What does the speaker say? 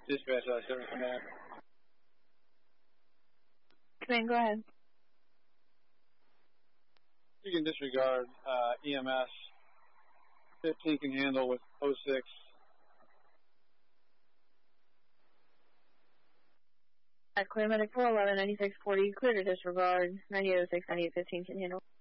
Dispatch, Service Command. Command, go ahead. You can disregard EMS. 15 can handle with 06. Clear medic 411, 9640, clear to disregard. 9806, 9815 can handle.